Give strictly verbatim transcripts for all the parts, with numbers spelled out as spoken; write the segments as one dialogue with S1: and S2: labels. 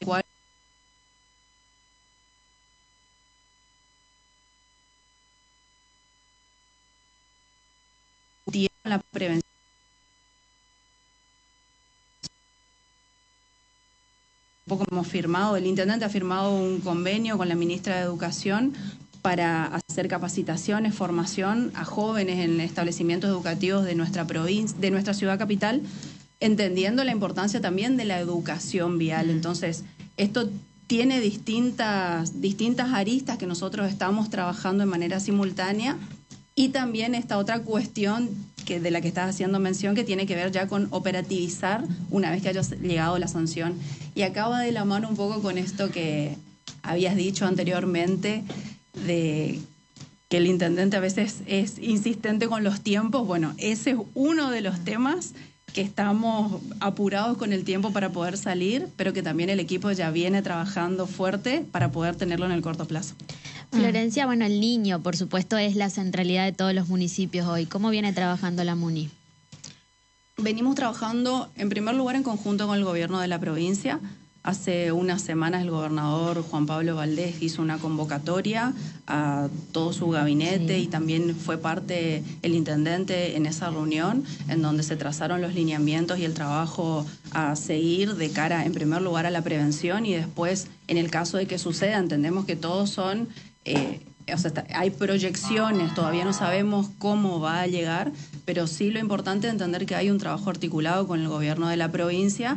S1: cual la prevención. Un poco hemos firmado, el intendente ha firmado un convenio con la ministra de Educación para hacer capacitaciones, formación a jóvenes en establecimientos educativos de nuestra provincia, de nuestra ciudad capital, entendiendo la importancia también de la educación vial. Entonces, esto tiene distintas, distintas aristas que nosotros estamos trabajando de manera simultánea, y también esta otra cuestión que de la que estás haciendo mención, que tiene que ver ya con operativizar una vez que haya llegado la sanción. Y acaba de la mano un poco con esto que habías dicho anteriormente, de que el intendente a veces es insistente con los tiempos. Bueno, ese es uno de los temas que estamos apurados con el tiempo para poder salir, pero que también el equipo ya viene trabajando fuerte para poder tenerlo en el corto plazo.
S2: Florencia, bueno, el niño, por supuesto, es la centralidad de todos los municipios hoy. ¿Cómo viene trabajando la MUNI?
S1: Venimos trabajando, en primer lugar, en conjunto con el gobierno de la provincia. Hace unas semanas el gobernador Juan Pablo Valdés hizo una convocatoria a todo su gabinete, sí, y también fue parte el intendente en esa reunión, en donde se trazaron los lineamientos y el trabajo a seguir de cara, en primer lugar, a la prevención, y después, en el caso de que suceda, entendemos que todos son... Eh, o sea, está, hay proyecciones, todavía no sabemos cómo va a llegar, pero sí lo importante es entender que hay un trabajo articulado con el gobierno de la provincia.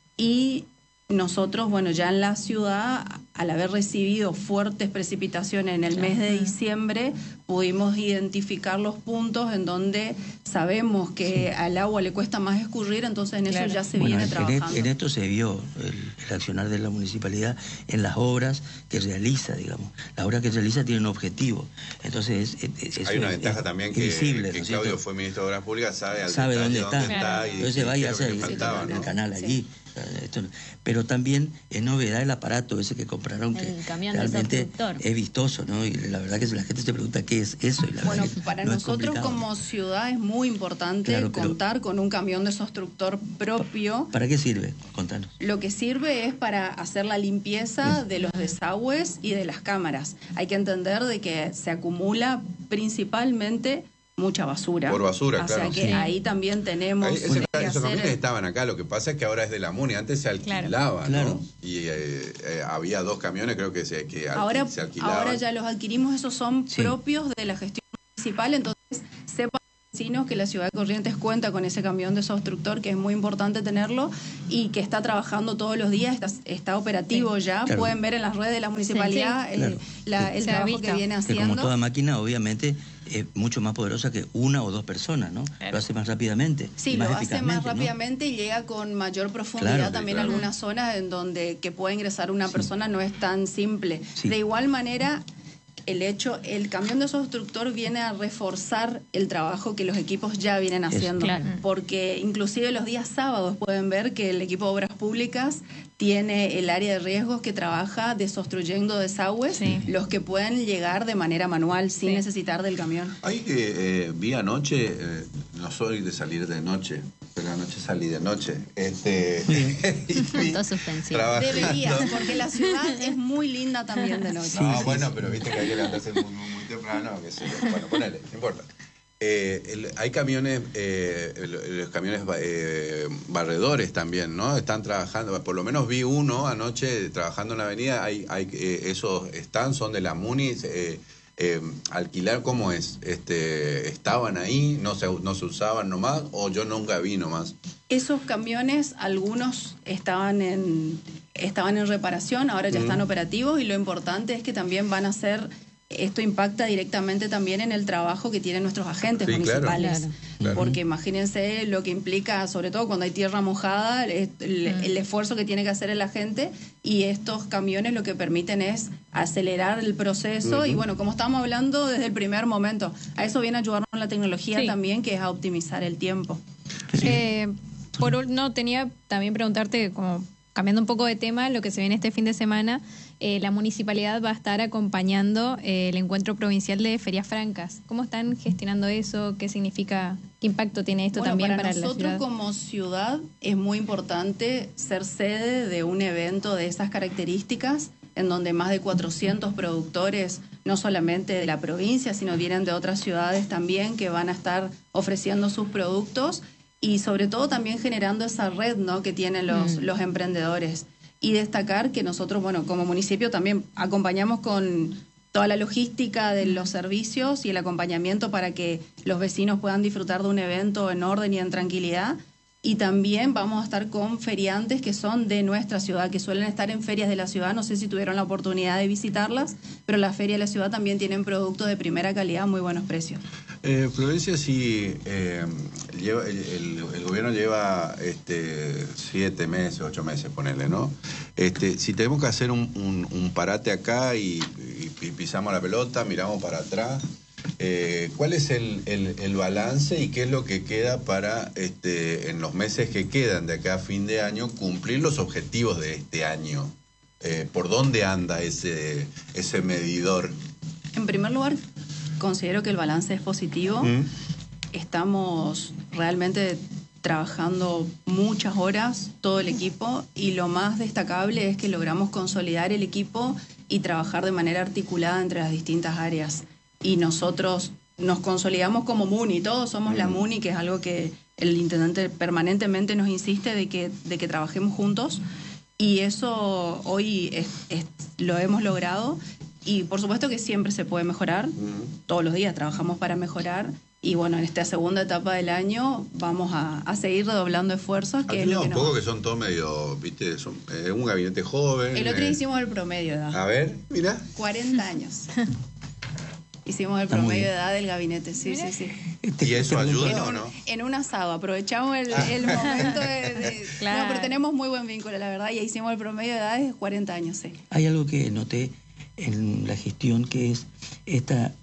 S1: Y nosotros, bueno, ya en la ciudad, al haber recibido fuertes precipitaciones en el mes de diciembre, pudimos identificar los puntos en donde sabemos que sí, al agua le cuesta más escurrir, entonces en claro, eso ya se bueno, viene
S3: en,
S1: trabajando.
S3: En esto se vio el, el accionar de la municipalidad en las obras que realiza, digamos. Las obras que realiza tienen un objetivo. Entonces, es, es,
S4: hay una
S3: es,
S4: ventaja
S3: es,
S4: también
S3: es
S4: que,
S3: visible,
S4: que
S3: ¿no
S4: Claudio fue ministro de Obras Públicas, sabe, al
S3: sabe dónde está,
S4: dónde está y
S3: entonces vaya a hacer el,
S4: faltaba,
S3: el,
S4: ¿no?
S3: el canal
S1: sí,
S3: allí. Esto, pero también es novedad el aparato ese que compraron, que realmente es vistoso, ¿no? Y la verdad que la gente se pregunta qué es eso. Y la
S1: bueno,
S3: verdad que
S1: para
S3: no
S1: nosotros como ciudad es muy importante claro, contar con un camión desobstructor propio.
S3: ¿Para qué sirve? Contanos.
S1: Lo que sirve es para hacer la limpieza de los desagües y de las cámaras. Hay que entender de que se acumula principalmente mucha basura.
S4: Por basura,
S1: o
S4: claro.
S1: O sea que sí, ahí también tenemos...
S4: Ahí, ese,
S1: que
S4: esos camiones
S1: hacer...
S4: estaban acá, lo que pasa es que ahora es de la MUNI, antes se alquilaba,
S3: claro,
S4: ¿no? Y eh, eh, había dos camiones, creo que se, que
S1: ahora,
S4: se alquilaban.
S1: Ahora ya los adquirimos, esos son
S3: sí,
S1: propios de la gestión municipal, entonces sepan vecinos que la ciudad de Corrientes cuenta con ese camión desobstructor, que es muy importante tenerlo y que está trabajando todos los días, está, está operativo sí, ya, claro, pueden ver en las redes de la municipalidad sí, sí, el,
S3: claro,
S1: la, el trabajo que viene haciendo.
S3: Que como toda máquina, obviamente, es mucho más poderosa que una o dos personas, ¿no? Claro. Lo hace más rápidamente.
S1: Sí,
S3: más
S1: lo hace más
S3: ¿no?
S1: rápidamente y llega con mayor profundidad claro, también a claro, algunas zonas en donde que puede ingresar una sí, persona no es tan simple. Sí. De igual manera, el hecho, el camión desobstructor viene a reforzar el trabajo que los equipos ya vienen haciendo, claro, porque inclusive los días sábados pueden ver que el equipo de Obras Públicas tiene el área de riesgos que trabaja desobstruyendo desagües, sí, los que pueden llegar de manera manual sin sí, necesitar del camión.
S4: Hay que, eh, vi anoche, eh, no soy de salir de noche, pero anoche salí de noche. Este,
S1: Deberías, porque la ciudad es muy linda también de noche.
S4: No, bueno, pero viste que hay que levantarse muy, muy, muy temprano, que sé yo. Bueno, ponele, no importa. Eh, el, hay camiones, eh, los camiones eh, barredores también, ¿no? Están trabajando, por lo menos vi uno anoche trabajando en la avenida, hay, hay eh, esos stands son de la MUNI, eh, eh, alquilar, ¿cómo es? Este, ¿estaban ahí? ¿No se, no se usaban nomás? ¿O yo nunca vi nomás?
S1: Esos camiones, algunos estaban en, estaban en reparación, ahora ya mm. están operativos, y lo importante es que también van a ser... Esto impacta directamente también en el trabajo que tienen nuestros agentes sí, municipales, claro, claro. Porque imagínense lo que implica, sobre todo cuando hay tierra mojada, el, el, mm. el esfuerzo que tiene que hacer el agente, y estos camiones lo que permiten es acelerar el proceso, uh-huh. y bueno, como estamos hablando desde el primer momento, a eso viene a ayudarnos la tecnología sí. también, que es a optimizar el tiempo.
S5: Sí. Eh, por no tenía también preguntarte como cambiando un poco de tema, lo que se viene este fin de semana, eh, la municipalidad va a estar acompañando eh, el encuentro provincial de Ferias Francas. ¿Cómo están gestionando eso? ¿Qué significa? ¿Qué impacto tiene esto
S1: bueno,
S5: también
S1: para,
S5: para la ciudad?
S1: Nosotros como ciudad es muy importante ser sede de un evento de esas características, en donde más de cuatrocientos productores, no solamente de la provincia, sino vienen de otras ciudades también, que van a estar ofreciendo sus productos y sobre todo también generando esa red, ¿no?, que tienen los, mm. los emprendedores. Y destacar que nosotros, bueno, como municipio también acompañamos con toda la logística de los servicios y el acompañamiento para que los vecinos puedan disfrutar de un evento en orden y en tranquilidad. Y también vamos a estar con feriantes que son de nuestra ciudad, que suelen estar en ferias de la ciudad. No sé si tuvieron la oportunidad de visitarlas, pero las ferias de la ciudad también tienen productos de primera calidad a muy buenos precios.
S4: Eh, Florencia, sí, eh, lleva, el, el, el gobierno lleva este, siete meses, ocho meses, ponerle, ¿no? Este, si tenemos que hacer un, un, un parate acá y, y, y pisamos la pelota, miramos para atrás, Eh, ¿cuál es el, el, el balance y qué es lo que queda para, este, en los meses que quedan de acá a fin de año, cumplir los objetivos de este año? Eh, ¿Por dónde anda ese, ese medidor?
S1: En primer lugar, considero que el balance es positivo. ¿Mm? Estamos realmente trabajando muchas horas, todo el equipo, y lo más destacable es que logramos consolidar el equipo y trabajar de manera articulada entre las distintas áreas. Y nosotros nos consolidamos como MUNI, todos somos mm. la MUNI, que es algo que el intendente permanentemente nos insiste de que, de que trabajemos juntos, y eso hoy es, es, lo hemos logrado, y por supuesto que siempre se puede mejorar, mm. todos los días trabajamos para mejorar, y bueno, en esta segunda etapa del año vamos a, a seguir redoblando esfuerzos. Que es lo que
S4: un
S1: nos...
S4: poco que son todos medio, viste, son eh, un gabinete joven.
S1: El otro
S4: eh...
S1: hicimos el promedio de edad.
S4: A ver, mira.
S1: cuarenta años. Hicimos el promedio de edad del gabinete, sí, sí, sí.
S4: ¿Y eso ayuda
S1: en
S4: o
S1: un,
S4: no?
S1: En un asado, aprovechamos el, el momento de... de claro. No, pero tenemos muy buen vínculo, la verdad, y hicimos el promedio de edad de cuarenta años, sí.
S3: Hay algo que noté en la gestión, que es esta,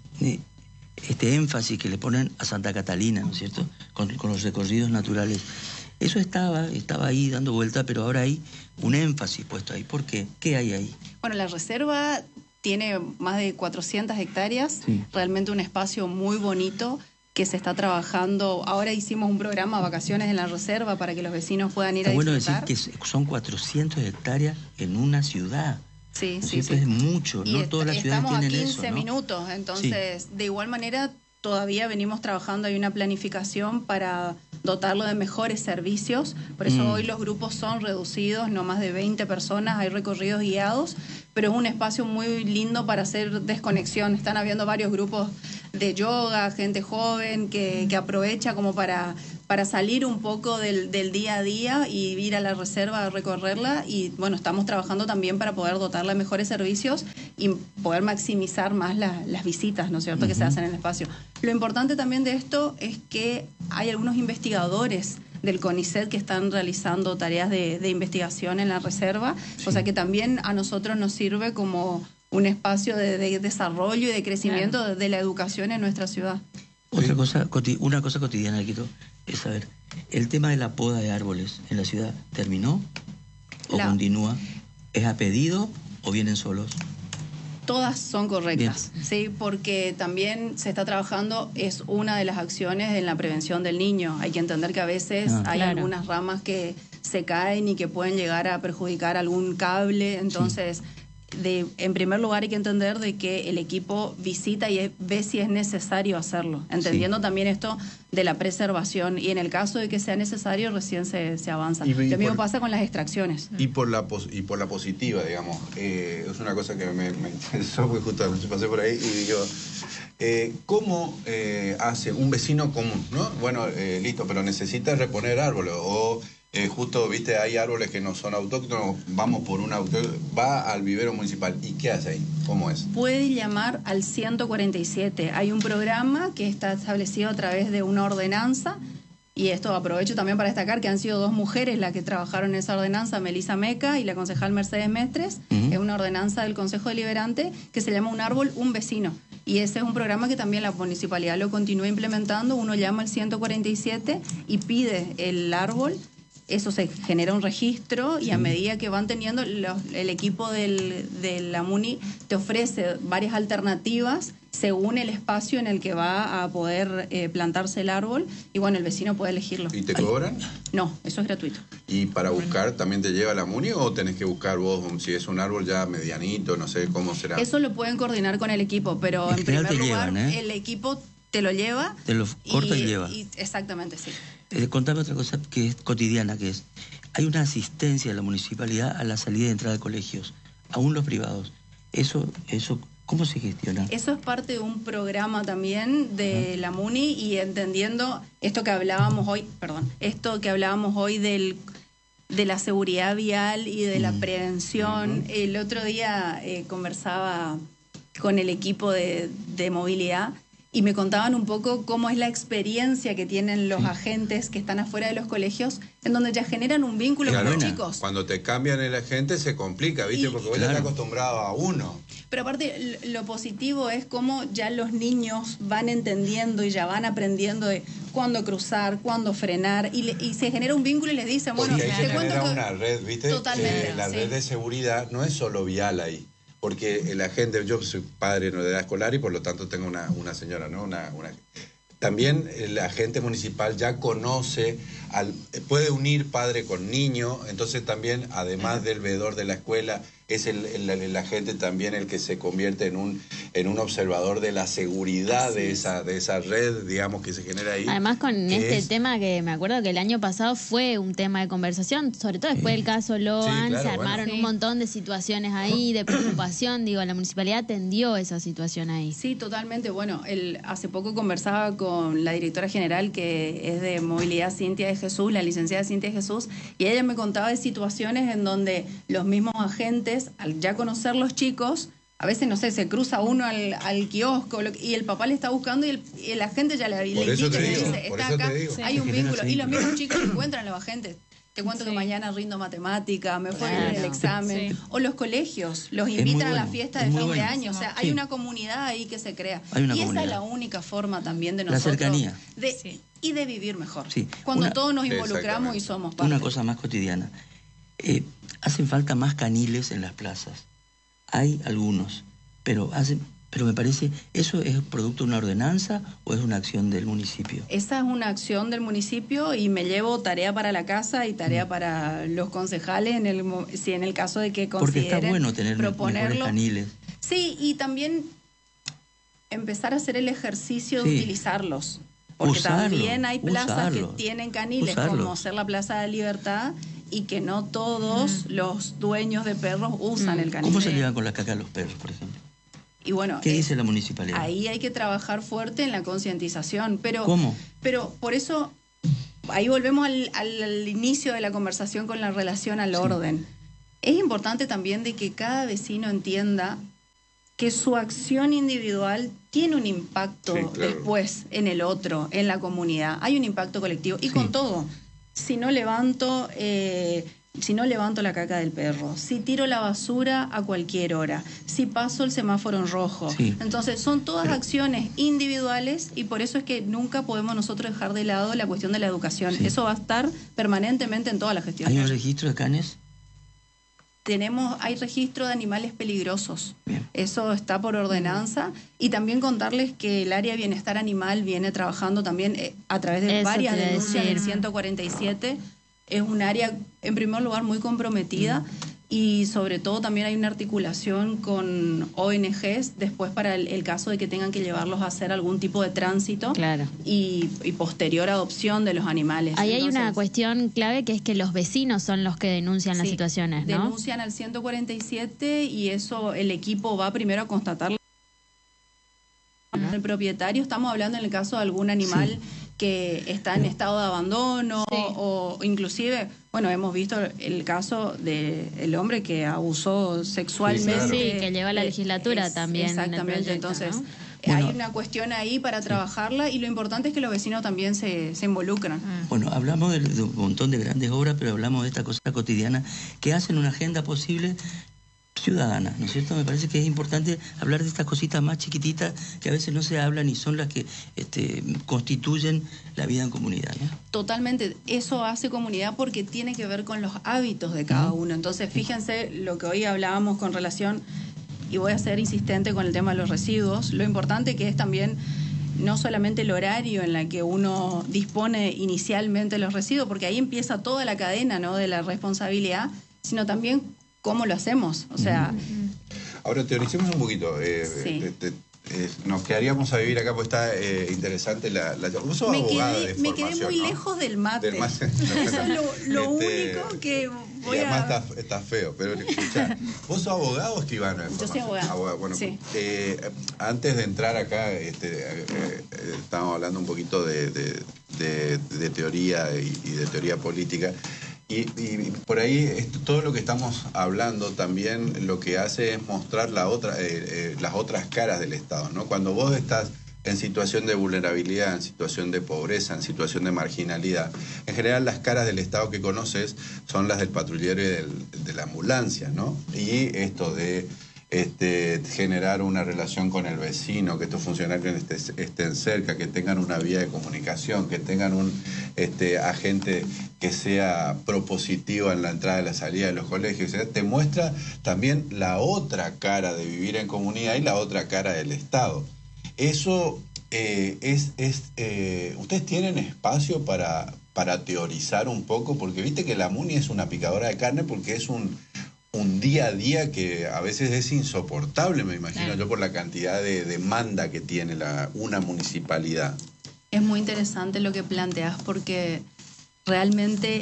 S3: este énfasis que le ponen a Santa Catalina, ¿no es cierto?, con, con los recorridos naturales. Eso estaba, estaba ahí dando vuelta, pero ahora hay un énfasis puesto ahí. ¿Por qué? ¿Qué hay ahí?
S1: Bueno, la reserva tiene más de cuatrocientas hectáreas, sí. Realmente un espacio muy bonito que se está trabajando. Ahora hicimos un programa Vacaciones en la Reserva para que los vecinos puedan ir está a
S3: bueno
S1: disfrutar.
S3: Decir que son cuatrocientas hectáreas en una ciudad.
S1: Sí,
S3: ¿no?
S1: sí, sí.
S3: Es mucho,
S1: y
S3: no
S1: est
S3: todas las ciudades tienen eso,
S1: Estamos a quince
S3: ¿no?
S1: minutos, entonces sí. De igual manera todavía venimos trabajando, hay una planificación para dotarlo de mejores servicios, por eso mm. hoy los grupos son reducidos, no más de veinte personas, hay recorridos guiados, pero es un espacio muy lindo para hacer desconexión. Están habiendo varios grupos de yoga, gente joven que, que aprovecha como para, para salir un poco del, del día a día y ir a la reserva a recorrerla, y bueno, estamos trabajando también para poder dotarla de mejores servicios y poder maximizar más la, las visitas, ¿no es cierto?, uh-huh. que se hacen en el espacio. Lo importante también de esto es que hay algunos investigadores del CONICET que están realizando tareas de, de investigación en la reserva, sí. O sea que también a nosotros nos sirve como un espacio de, de desarrollo y de crecimiento claro. de, de la educación en nuestra ciudad.
S3: Otra cosa, una cosa cotidiana, Quito, es saber, ¿el tema de la poda de árboles en la ciudad terminó o la... continúa? ¿Es a pedido o vienen solos?
S1: Todas son correctas, bien. Sí, porque también se está trabajando, es una de las acciones en la prevención del niño. Hay que entender que a veces ah, hay claro. algunas ramas que se caen y que pueden llegar a perjudicar algún cable, entonces... Sí. De, en primer lugar hay que entender de que el equipo visita y ve si es necesario hacerlo, entendiendo sí. también esto de la preservación, y en el caso de que sea necesario recién se, se avanza. Y, y Lo mismo por, pasa con las extracciones.
S4: Y por la pos, y por la positiva, digamos, eh, es una cosa que me, me interesó, porque justo pasé por ahí y digo, eh, ¿cómo eh, hace un vecino común, ¿no? Bueno, eh, listo, pero necesita reponer árboles o... Eh, justo, viste, hay árboles que no son autóctonos, vamos por un autóctono, va al vivero municipal. ¿Y qué hace ahí? ¿Cómo es?
S1: Puede llamar al ciento cuarenta y siete. Hay un programa que está establecido a través de una ordenanza, y esto aprovecho también para destacar que han sido dos mujeres las que trabajaron en esa ordenanza, Melisa Meca y la concejal Mercedes Mestres. Uh-huh. Es una ordenanza del Consejo Deliberante que se llama Un Árbol, un Vecino. Y ese es un programa que también la municipalidad lo continúa implementando. Uno llama al ciento cuarenta y siete y pide el árbol. eso se genera un registro y a medida que van teniendo, los, el equipo del, de la MUNI te ofrece varias alternativas según el espacio en el que va a poder eh, plantarse el árbol y bueno, el vecino puede elegirlo.
S4: ¿Y te cobran?
S1: No, eso es gratuito.
S4: ¿Y para buscar también te lleva la MUNI o tenés que buscar vos, si es un árbol ya medianito, no sé cómo será?
S1: Eso lo pueden coordinar con el equipo, pero
S3: En
S1: en
S3: general
S1: primer
S3: te
S1: lugar
S3: llevan, ¿eh?
S1: el equipo te lo lleva.
S3: Te lo corta y lleva.
S1: Y, exactamente, sí.
S3: Eh, contame otra cosa que es cotidiana, que es, hay una asistencia de la municipalidad a la salida y entrada de colegios, aún los privados. Eso, eso, ¿cómo se gestiona?
S1: Eso es parte de un programa también de la MUNI y entendiendo esto que hablábamos hoy, perdón, esto que hablábamos hoy del de la seguridad vial y de la prevención. Uh-huh. El otro día eh, conversaba con el equipo de, de movilidad y me contaban un poco cómo es la experiencia que tienen los agentes que están afuera de los colegios, en donde ya generan un vínculo
S4: claro,
S1: con los chicos.
S4: Cuando te cambian el agente se complica, ¿viste?
S1: Y,
S4: Porque vos
S3: claro.
S4: ya estás acostumbrado a uno.
S1: Pero aparte, lo positivo es cómo ya los niños van entendiendo y ya van aprendiendo de cuándo cruzar, cuándo frenar, y, le, y se genera un vínculo y les dicen, bueno,
S4: porque ahí
S1: te
S4: se
S1: cuento
S4: genera
S1: que...
S4: una red, ¿viste?
S1: Totalmente,
S4: Eh, la
S1: sí.
S4: red de seguridad no es solo vial ahí. Porque la gente, yo soy padre de edad escolar y por lo tanto tengo una, una señora, ¿no? Una, una, también el agente municipal ya conoce, al, puede unir padre con niño, entonces también, además del veedor de la escuela, es el, el, el agente también el que se convierte en un, en un observador de la seguridad de esa, de esa red, digamos, que se genera ahí.
S2: Además, con este
S4: es...
S2: tema que me acuerdo que el año pasado fue un tema de conversación, sobre todo después del caso Loan,
S4: Sí, claro,
S2: se armaron
S1: bueno.
S2: un montón de situaciones ahí, de preocupación, digo, la municipalidad atendió esa situación ahí.
S1: Sí, totalmente. Bueno, el, hace poco conversaba con la directora general que es de movilidad, Cintia de Jesús, la licenciada Cintia de Jesús, y ella me contaba de situaciones en donde los mismos agentes, al ya conocer los chicos, a veces, no sé, se cruza uno al, al kiosco lo, y el papá le está buscando y el, y el agente ya le, le indica, le dice,
S4: por
S1: está
S4: eso
S1: acá,
S4: te digo.
S1: hay un
S3: Sí.
S1: vínculo. Y los mismos chicos encuentran a los agentes. Te cuento
S5: Sí.
S1: que mañana rindo matemática, me fue
S2: Claro.
S1: bien el examen.
S5: Sí.
S1: O los colegios, los
S3: muy
S1: invitan a la
S3: bueno,
S1: fiesta
S3: es
S1: de
S3: muy
S1: fin de
S3: bueno.
S1: año. O sea,
S3: Sí.
S1: hay una comunidad ahí que se crea.
S3: Hay una
S1: y esa
S3: comunidad.
S1: es la única forma también de
S3: La
S1: nosotros.
S3: cercanía.
S1: De,
S5: Sí.
S1: Y de vivir mejor.
S3: Sí.
S1: Cuando
S3: Una-
S1: todos nos involucramos
S4: Exactamente.
S1: y somos parte.
S3: Una cosa más cotidiana. Eh, hacen falta más caniles en las plazas. Hay algunos, pero hacen, pero me parece, ¿eso es producto de una ordenanza o es una acción del municipio?
S1: Esa es una acción del municipio y me llevo tarea para la casa y tarea para los concejales en el mo- si en el caso de que
S3: Porque
S1: consideren
S3: está bueno tener me- mejores
S1: proponerlo.
S3: caniles.
S1: Sí, y también empezar a hacer el ejercicio de
S3: Sí.
S1: utilizarlos. Porque
S3: Usarlo,
S1: también hay plazas
S3: usarlo,
S1: que tienen caniles,
S3: usarlo.
S1: como ser la Plaza de Libertad, y que no todos los dueños de perros usan el canil.
S3: ¿Cómo se llevan con la caca a los perros, por ejemplo?
S1: Y bueno,
S3: ¿Qué
S1: eh,
S3: dice la municipalidad?
S1: ahí hay que trabajar fuerte en la concientización. Pero,
S3: ¿Cómo?
S1: Pero por eso, ahí volvemos al, al- al inicio de la conversación con la relación al orden. Es importante también de que cada vecino entienda que su acción individual tiene un impacto
S4: Sí, claro.
S1: después en el otro, en la comunidad. Hay un impacto colectivo. Y
S3: Sí.
S1: con todo, si no levanto... eh, si no levanto la caca del perro, si tiro la basura a cualquier hora, si paso el semáforo en rojo.
S3: Sí.
S1: Entonces, son todas
S3: Pero-
S1: acciones individuales y por eso es que nunca podemos nosotros dejar de lado la cuestión de la educación.
S3: Sí.
S1: Eso va a estar permanentemente en toda la gestión.
S3: ¿Hay un registro de canes?
S1: Tenemos, hay registro de animales peligrosos.
S3: Bien.
S1: Eso está por ordenanza. Y también contarles que el área de bienestar animal viene trabajando también eh, a través de
S2: Eso
S1: varias
S2: te iba a
S1: denuncias
S2: decir.
S1: del ciento cuarenta y siete. Es un área, en primer lugar, muy comprometida y sobre todo también hay una articulación con O N Ges después para el, el caso de que tengan que llevarlos a hacer algún tipo de tránsito
S2: Claro.
S1: y, y posterior adopción de los animales.
S2: Ahí hay una
S1: Entonces,
S2: cuestión clave que es que los vecinos son los que denuncian las
S1: sí,
S2: situaciones, ¿no?
S1: denuncian al ciento cuarenta y siete y eso el equipo va primero a constatar el propietario. Estamos hablando en el caso de algún animal
S3: Sí.
S1: que está en estado de abandono
S5: Sí.
S1: o inclusive, bueno, hemos visto el caso del hombre que abusó sexualmente.
S4: Sí, claro.
S2: Sí, que lleva a la
S1: Eh,
S2: legislatura
S1: es-
S2: también en el
S1: Exactamente,
S2: proyecto,
S1: entonces
S2: ¿no?
S3: Bueno.
S1: hay una cuestión ahí para trabajarla y lo importante es que los vecinos también se, se involucran.
S3: Bueno, hablamos de, de un montón de grandes obras, pero hablamos de esta cosa cotidiana que hacen una agenda posible ciudadana, ¿no es cierto? Me parece que es importante hablar de estas cositas más chiquititas que a veces no se hablan y son las que este, constituyen la vida en comunidad, ¿no?
S1: Totalmente, eso hace comunidad porque tiene que ver con los hábitos de cada uno. Entonces, fíjense lo que hoy hablábamos con relación, y voy a ser insistente con el tema de los residuos, lo importante que es también no solamente el horario en el que uno dispone inicialmente los residuos, porque ahí empieza toda la cadena, ¿no?, de la responsabilidad, sino también cómo lo hacemos. O sea...
S4: Ahora, teoricemos un poquito. Eh,
S1: sí.
S4: este, eh, nos quedaríamos a vivir acá, pues está eh, interesante la... la vos sos
S1: me
S4: abogada
S1: quedé,
S4: de
S1: me
S4: formación,
S1: quedé muy
S4: ¿no?
S1: lejos del mate.
S4: Del mate.
S1: Eso es lo, lo
S4: Este,
S1: único que voy
S4: y además
S1: a...
S4: está, está feo, pero escuchá, ¿vos sos abogado o escribano de
S1: Yo soy
S4: formación?
S1: abogada.
S4: Abogado, bueno,
S1: Sí.
S4: eh, antes de entrar acá, este, eh, eh, estábamos hablando un poquito de, de, de, de teoría y, y de teoría política. Y, y por ahí esto, todo lo que estamos hablando también lo que hace es mostrar la otra, eh, eh, las otras caras del Estado, ¿no? Cuando vos estás en situación de vulnerabilidad, en situación de pobreza, en situación de marginalidad, en general las caras del Estado que conoces son las del patrullero y del, de la ambulancia, ¿no? Y esto de este, generar una relación con el vecino, que estos funcionarios estén, estén cerca, que tengan una vía de comunicación, que tengan un este, agente que sea propositivo en la entrada y la salida de los colegios, te muestra también la otra cara de vivir en comunidad y la otra cara del Estado. Eso eh, es... es eh, ¿ustedes tienen espacio para, para teorizar un poco? Porque viste que la MUNI es una picadora de carne porque es un... un día a día que a veces es insoportable, me imagino claro. yo, por la cantidad de demanda que tiene la, una municipalidad.
S1: Es muy interesante lo que planteas porque realmente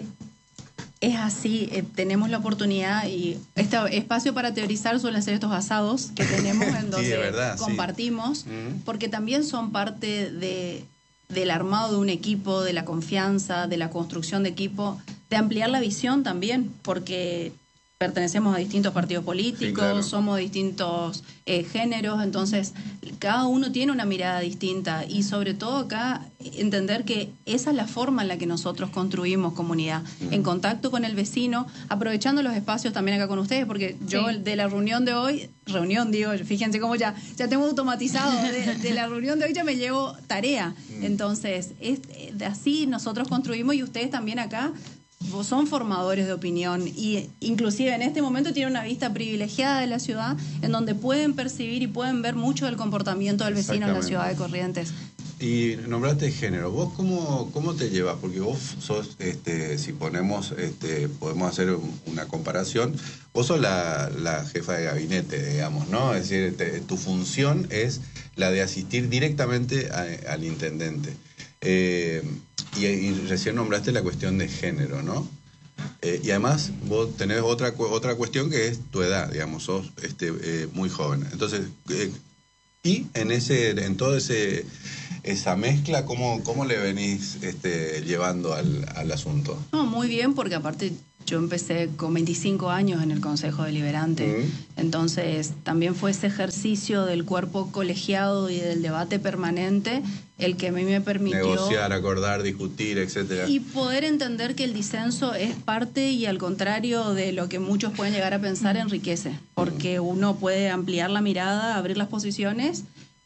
S1: es así, eh, tenemos la oportunidad y este espacio para teorizar suelen ser estos asados que tenemos en donde sí, verdad, compartimos, sí. uh-huh. porque también son parte de, del armado de un equipo, de la confianza, de la construcción de equipo, de ampliar la visión también, porque pertenecemos a distintos partidos políticos, sí, claro. somos de distintos eh, géneros, entonces cada uno tiene una mirada distinta y sobre todo acá entender que esa es la forma en la que nosotros construimos comunidad, uh-huh. en contacto con el vecino, aprovechando los espacios también acá con ustedes, porque yo sí. de la reunión de hoy, reunión digo, fíjense cómo ya, ya tengo automatizado, de, de la reunión de hoy ya me llevo tarea, uh-huh. entonces es, de así nosotros construimos y ustedes también acá son formadores de opinión y inclusive en este momento tienen una vista privilegiada de la ciudad en donde pueden percibir y pueden ver mucho del comportamiento del vecino en la ciudad de Corrientes.
S4: Y nombraste género, ¿vos cómo, cómo te llevas? Porque vos sos, este, si ponemos, este, podemos hacer una comparación, vos sos la, la jefa de gabinete, digamos, ¿no? Es decir, te, tu función es la de asistir directamente a, al intendente. Eh, y, y recién nombraste la cuestión de género, ¿no? Eh, y además vos tenés otra otra cuestión que es tu edad, digamos, sos este, eh, muy joven. Entonces, eh, y en ese en todo ese esa mezcla, ¿cómo, cómo le venís este, llevando al, al asunto?
S1: No, muy bien, porque aparte yo empecé con veinticinco años en el Consejo Deliberante, uh-huh. entonces también fue ese ejercicio del cuerpo colegiado y del debate permanente el que a mí me permitió...
S4: negociar, acordar, discutir, etcétera.
S1: Y poder entender que el disenso es parte y al contrario de lo que muchos pueden llegar a pensar, enriquece, porque uno puede ampliar la mirada, abrir las posiciones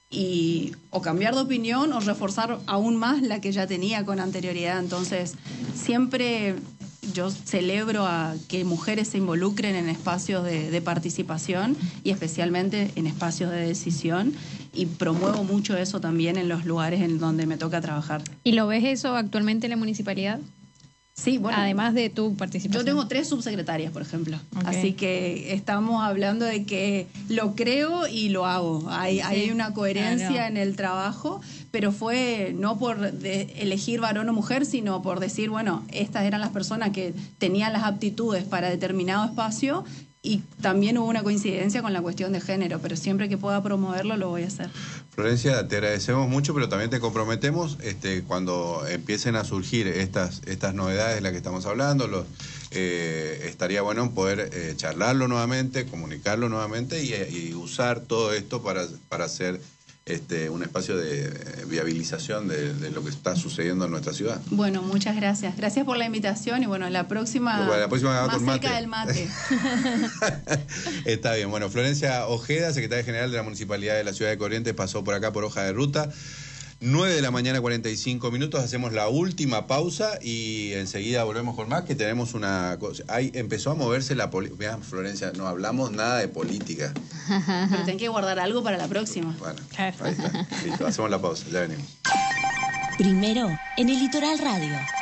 S1: y o cambiar de opinión o reforzar aún más la que ya tenía con anterioridad. Entonces, siempre... yo celebro a que mujeres se involucren en espacios de, de participación y especialmente en espacios de decisión y promuevo mucho eso también en los lugares en donde me toca trabajar.
S5: ¿Y lo ves eso actualmente en la municipalidad?
S1: Sí, bueno.
S5: Además de tu participación.
S1: Yo tengo tres subsecretarias, por ejemplo.
S5: Okay.
S1: Así que estamos hablando de que lo creo y lo hago. Hay, sí. hay una coherencia claro. en el trabajo, pero fue no por de elegir varón o mujer, sino por decir, bueno, estas eran las personas que tenían las aptitudes para determinado espacio y también hubo una coincidencia con la cuestión de género, pero siempre que pueda promoverlo lo voy a hacer.
S4: Florencia, te agradecemos mucho, pero también te comprometemos este, cuando empiecen a surgir estas, estas novedades de las que estamos hablando, los, eh, estaría bueno poder eh, charlarlo nuevamente, comunicarlo nuevamente y, y usar todo esto para, para hacer este, un espacio de viabilización de, de lo que está sucediendo en nuestra ciudad.
S1: Bueno, muchas gracias. Gracias por la invitación y bueno, la próxima,
S4: bueno, la próxima
S1: más
S4: con
S1: cerca
S4: mate.
S1: del mate.
S4: Está bien. Bueno, Florencia Ojeda, secretaria general de la Municipalidad de la Ciudad de Corrientes, pasó por acá por hoja de ruta. nueve de la mañana, cuarenta y cinco minutos, hacemos la última pausa y enseguida volvemos con más, que tenemos una cosa. Ahí empezó a moverse la política. Florencia, no hablamos nada de política.
S1: Pero tenés que guardar algo para la próxima.
S4: Bueno, ahí está. Listo, hacemos la pausa, ya venimos.
S6: Primero, en el Litoral Radio.